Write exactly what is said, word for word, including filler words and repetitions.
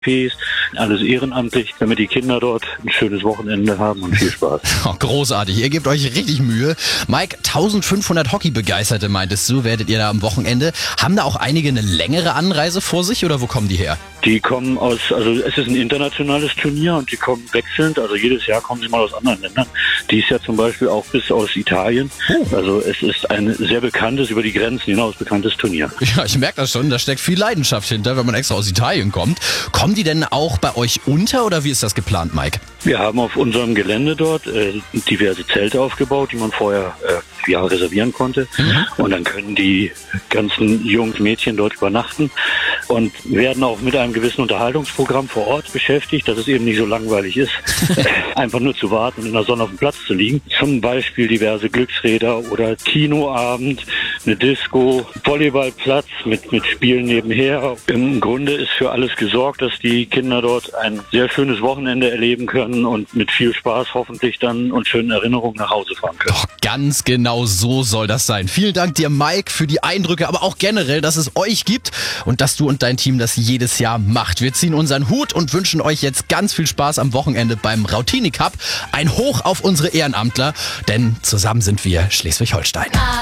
Ps, alles ehrenamtlich, damit die Kinder dort ein schönes Wochenende haben und viel Spaß. Oh, großartig, ihr gebt euch richtig Mühe. Mike, eintausendfünfhundert Hockeybegeisterte, meintest du, werdet ihr da am Wochenende. Haben da auch einige eine längere Anreise vor sich oder wo kommen die her? Die kommen aus, also es ist ein internationales Turnier und die kommen wechselnd, also jedes Jahr kommen sie mal aus anderen Ländern. Dies Jahr zum Beispiel auch bis aus Italien. Oh. Also es ist ein sehr bekanntes, über die Grenzen hinaus bekanntes Turnier. Ja, ich merke das schon, da steckt viel Leidenschaft hinter, wenn man extra aus Italien kommt. Kommen die denn auch bei euch unter oder wie ist das geplant, Mike? Wir haben auf unserem Gelände dort äh, diverse Zelte aufgebaut, die man vorher äh, ja, reservieren konnte. Mhm. Und dann können die ganzen Jungs, Mädchen dort übernachten und werden auch mit einem gewissen Unterhaltungsprogramm vor Ort beschäftigt, dass es eben nicht so langweilig ist, einfach nur zu warten und in der Sonne auf dem Platz zu liegen. Zum Beispiel diverse Glücksräder oder Kinoabend, eine Disco, Volleyballplatz mit, mit Spielen nebenher. Im Grunde ist für alles gesorgt, dass die Kinder dort ein sehr schönes Wochenende erleben können und mit viel Spaß hoffentlich dann und schönen Erinnerungen nach Hause fahren können. Doch, ganz genau so soll das sein. Vielen Dank dir, Mike, für die Eindrücke, aber auch generell, dass es euch gibt und dass du und dein Team das jedes Jahr macht. Wir ziehen unseren Hut und wünschen euch jetzt ganz viel Spaß am Wochenende beim Rautini Cup. Ein Hoch auf unsere Ehrenamtler, denn zusammen sind wir Schleswig-Holstein.